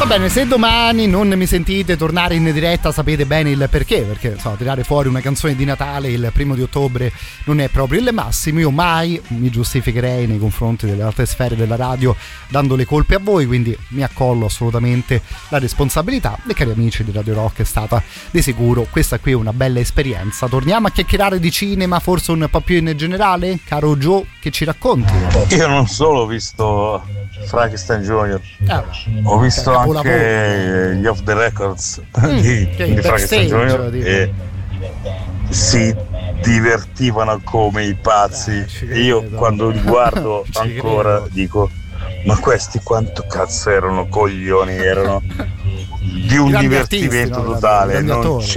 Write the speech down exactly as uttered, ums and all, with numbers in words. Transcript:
bene, se domani non mi sentite tornare in diretta sapete bene il perché, perché insomma, tirare fuori una canzone di Natale il primo di ottobre non è proprio il massimo. Io mai mi giustificherei nei confronti delle altre sfere della radio dando le colpe a voi, quindi mi accollo assolutamente la responsabilità. E cari amici di Radio Rock, è stata di sicuro questa qui una bella esperienza. Torniamo a chiacchierare di cinema, forse un po' più in generale. Caro Joe, che ci racconti? Io non solo ho visto Frankenstein Junior, Ah, ho visto capolavoro. anche gli Off the Records Mm, di, che di il Frankenstein backstage, Junior tipo. e si divertivano come i pazzi. Eh, ci E io credo. quando li guardo Ci ancora credo. dico: ma questi quanto cazzo erano coglioni, erano di un Grandi divertimento artisti, no? totale, Grandi non attori.